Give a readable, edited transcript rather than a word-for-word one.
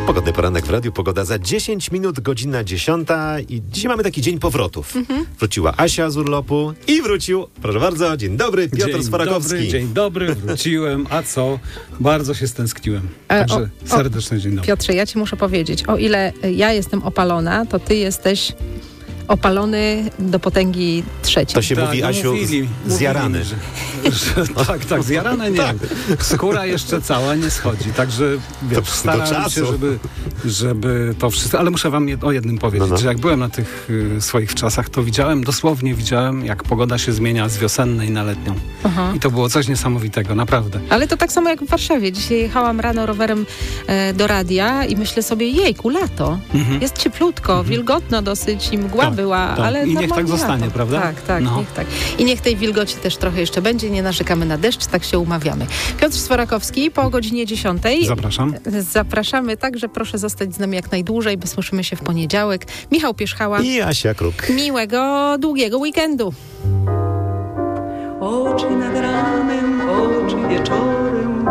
Pogodny poranek w radiu, pogoda za 10 minut, godzina 10 i dzisiaj mamy taki dzień powrotów. Wróciła Asia z urlopu i wrócił, proszę bardzo, dzień dobry, Piotr Swarakowski. Dzień dobry, wróciłem, a co? Bardzo się stęskniłem. Także serdeczny dzień dobry. Piotrze, ja ci muszę powiedzieć, o ile ja jestem opalona, to ty jesteś opalony do potęgi trzeciej. To się mówi, Asiu, zjarany. Tak, zjarane nie. Skóra jeszcze cała nie schodzi, także starałem się, żeby to wszystko... Ale muszę wam o jednym powiedzieć, że jak byłem na tych swoich wczasach, to dosłownie widziałem, jak pogoda się zmienia z wiosennej na letnią. Aha. I to było coś niesamowitego, naprawdę. Ale to tak samo jak w Warszawie. Dzisiaj jechałam rano rowerem do radia i myślę sobie, jejku, lato. Jest cieplutko, wilgotno dosyć i mgła była, ale i niech tak zostanie, lato. prawda? Tak, niech tak. I niech tej wilgoci też trochę jeszcze będzie, nie narzekamy na deszcz, tak się umawiamy. Piotr Swarakowski po godzinie 10. Zapraszam. Zapraszamy, także proszę zostać z nami jak najdłużej, bo słyszymy się w poniedziałek. Michał Pierzchała i Asia Kruk. Miłego, długiego weekendu. Oczy nad ranem, oczy wieczorem.